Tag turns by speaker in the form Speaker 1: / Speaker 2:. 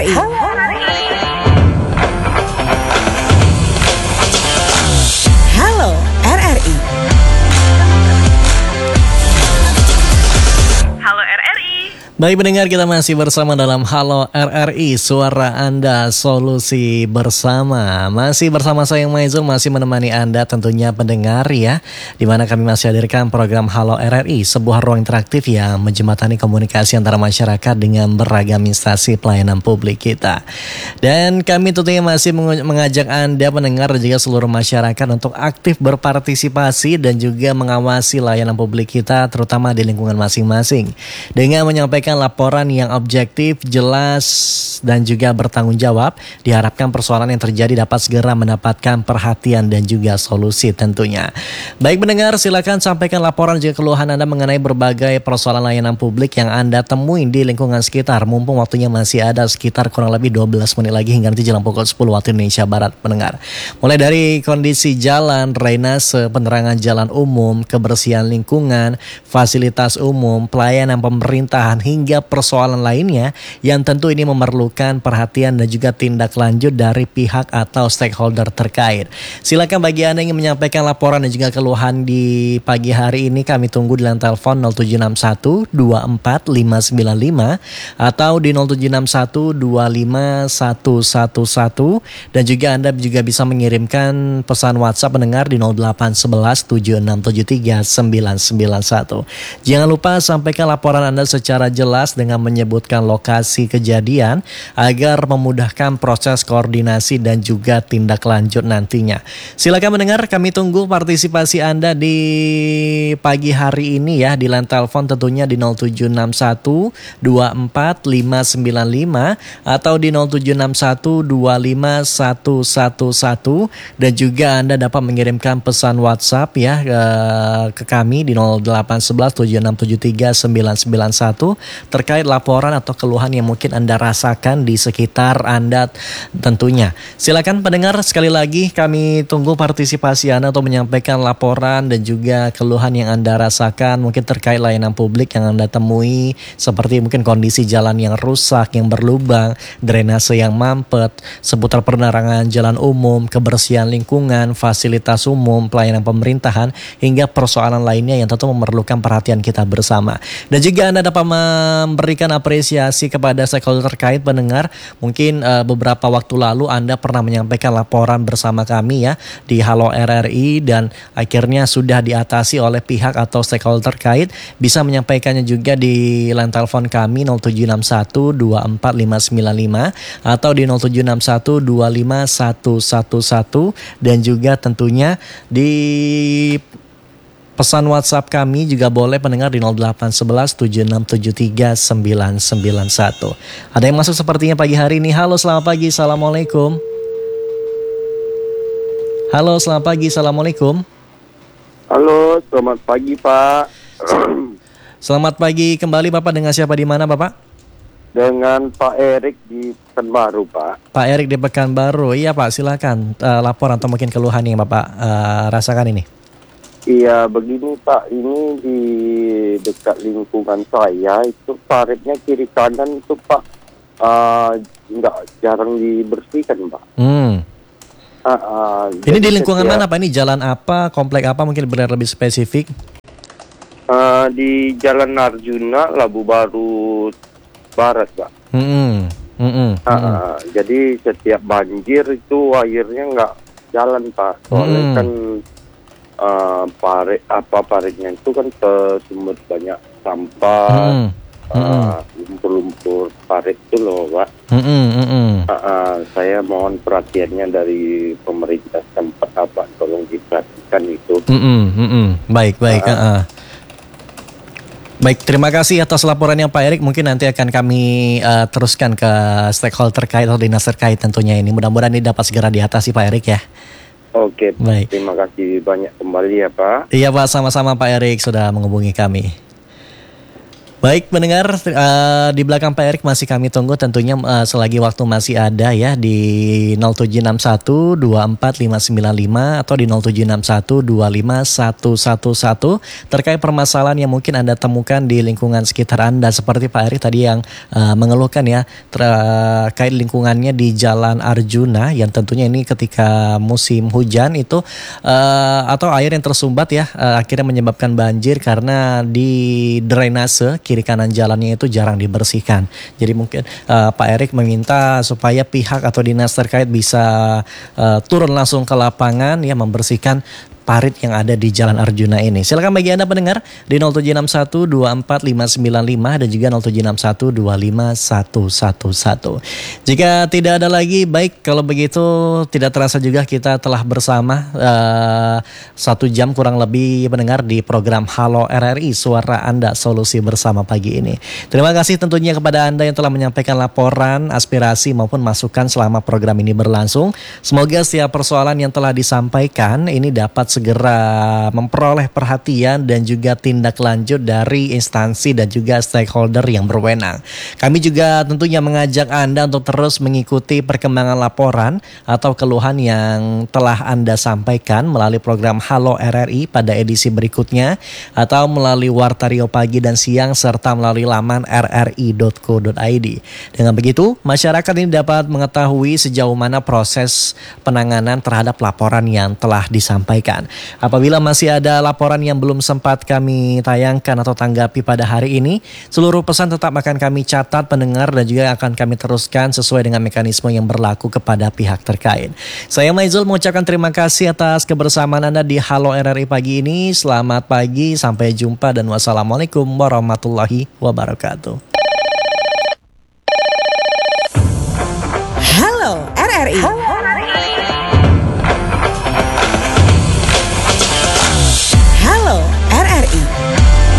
Speaker 1: RRI. Halo RRI.
Speaker 2: Halo RRI.
Speaker 3: Baik pendengar, kita masih bersama dalam Halo RRI, suara Anda, solusi bersama. Masih bersama saya Maizul, masih menemani Anda tentunya pendengar ya, dimana kami masih hadirkan program Halo RRI, sebuah ruang interaktif yang menjembatani komunikasi antara masyarakat dengan beragam instansi pelayanan publik kita. Dan kami tentunya masih mengajak Anda pendengar dan juga seluruh masyarakat untuk aktif berpartisipasi dan juga mengawasi layanan publik kita, terutama di lingkungan masing-masing, dengan menyampaikan laporan yang objektif, jelas, dan juga bertanggung jawab. Diharapkan persoalan yang terjadi dapat segera mendapatkan perhatian dan juga solusi tentunya. Baik pendengar, silakan sampaikan laporan juga keluhan Anda mengenai berbagai persoalan layanan publik yang Anda temui di lingkungan sekitar. Mumpung waktunya masih ada sekitar kurang lebih 12 menit lagi hingga nanti jelang pukul 10 waktu Indonesia Barat pendengar. Mulai dari kondisi jalan, drainase, penerangan jalan umum, kebersihan lingkungan, fasilitas umum, pelayanan pemerintahan, hingga persoalan lainnya yang tentu ini memerlukan perhatian dan juga tindak lanjut dari pihak atau stakeholder terkait. Silakan bagi Anda yang ingin menyampaikan laporan dan juga keluhan di pagi hari ini, kami tunggu di line telepon 0761 24 595 atau di 0761 25 111, dan juga Anda juga bisa mengirimkan pesan WhatsApp pendengar di 0811 7673 991. Jangan lupa sampaikan laporan Anda secara jelas dengan menyebutkan lokasi kejadian agar memudahkan proses koordinasi dan juga tindak lanjut nantinya. Silakan mendengar, kami tunggu partisipasi Anda di pagi hari ini ya, di line telepon tentunya di 0761 24 595 atau di 0761 25 111, dan juga Anda dapat mengirimkan pesan WhatsApp ya ke kami di 0811 7673 991 terkait laporan atau keluhan yang mungkin Anda rasakan di sekitar Anda tentunya. Silakan pendengar, sekali lagi kami tunggu partisipasi Anda untuk menyampaikan laporan dan juga keluhan yang Anda rasakan mungkin terkait layanan publik yang Anda temui, seperti mungkin kondisi jalan yang rusak, yang berlubang, drainase yang mampet, seputar penerangan jalan umum, kebersihan lingkungan, fasilitas umum, pelayanan pemerintahan, hingga persoalan lainnya yang tentu memerlukan perhatian kita bersama. Dan juga Anda dapat memberikan apresiasi kepada stakeholder terkait pendengar. Mungkin beberapa waktu lalu Anda pernah menyampaikan laporan bersama kami ya di Halo RRI, dan akhirnya sudah diatasi oleh pihak atau stakeholder terkait. Bisa menyampaikannya juga di line telepon kami 0761 24 595 atau di 0761 25 111, dan juga tentunya di pesan WhatsApp kami juga boleh pendengar di 0811 7673 991. Ada yang masuk sepertinya pagi hari ini. Halo, selamat pagi. Assalamualaikum. Halo, selamat pagi. Assalamualaikum.
Speaker 4: Halo, selamat pagi Pak.
Speaker 3: Selamat pagi kembali Bapak, dengan siapa di mana Bapak?
Speaker 4: Dengan Pak Erik di Pekanbaru Pak.
Speaker 3: Pak Erik di Pekanbaru. Iya Pak, silakan laporan atau mungkin keluhan yang Bapak rasakan ini.
Speaker 4: Iya, begini Pak, ini di dekat lingkungan saya itu paritnya kiri kanan itu Pak nggak jarang dibersihkan Pak.
Speaker 3: Ini di lingkungan mana Pak? Ini jalan apa, komplek apa, mungkin benar lebih spesifik?
Speaker 4: Di Jalan Arjuna, Labu Baru Barat Pak. Jadi setiap banjir itu airnya nggak jalan Pak, soalnya kan paritnya itu kan tersumbat banyak sampah, lumpur-lumpur parit itu loh Pak. Saya mohon perhatiannya dari pemerintah tempat Pak, tolong diperhatikan itu.
Speaker 3: Baik. Baik, terima kasih atas laporannya Pak Erik. Mungkin nanti akan kami teruskan ke stakeholder terkait atau dinas terkait tentunya ini. Mudah-mudahan ini dapat segera diatasi Pak Erik ya.
Speaker 4: Oke,
Speaker 3: baik.
Speaker 4: Terima kasih banyak kembali ya Pak.
Speaker 3: Iya Pak, sama-sama Pak Erik sudah menghubungi kami. Baik pendengar, di belakang Pak Erik masih kami tunggu tentunya selagi waktu masih ada ya di 0761 24595 atau di 0761 25111 terkait permasalahan yang mungkin Anda temukan di lingkungan sekitar Anda, seperti Pak Erik tadi yang mengeluhkan ya terkait lingkungannya di Jalan Arjuna yang tentunya ini ketika musim hujan itu atau air yang tersumbat ya akhirnya menyebabkan banjir karena di drainase kiri kanan jalannya itu jarang dibersihkan. Jadi mungkin Pak Erik meminta supaya pihak atau dinas terkait bisa turun langsung ke lapangan ya membersihkan parit yang ada di Jalan Arjuna ini. Silakan bagi Anda pendengar di 0761 24595 dan juga 0761 25111. Jika tidak ada lagi, baik kalau begitu tidak terasa juga kita telah bersama 1 jam kurang lebih pendengar di program Halo RRI, Suara Anda Solusi Bersama pagi ini. Terima kasih tentunya kepada Anda yang telah menyampaikan laporan, aspirasi maupun masukan selama program ini berlangsung. Semoga setiap persoalan yang telah disampaikan ini dapat segera memperoleh perhatian dan juga tindak lanjut dari instansi dan juga stakeholder yang berwenang. Kami juga tentunya mengajak Anda untuk terus mengikuti perkembangan laporan atau keluhan yang telah Anda sampaikan melalui program Halo RRI pada edisi berikutnya atau melalui Wartario Pagi dan Siang serta melalui laman rri.co.id. Dengan begitu, masyarakat ini dapat mengetahui sejauh mana proses penanganan terhadap laporan yang telah disampaikan. Apabila masih ada laporan yang belum sempat kami tayangkan atau tanggapi pada hari ini, seluruh pesan tetap akan kami catat pendengar dan juga akan kami teruskan sesuai dengan mekanisme yang berlaku kepada pihak terkait. Saya Maizul mengucapkan terima kasih atas kebersamaan Anda di Halo RRI pagi ini. Selamat pagi, sampai jumpa dan wassalamualaikum warahmatullahi wabarakatuh.
Speaker 1: Halo RRI.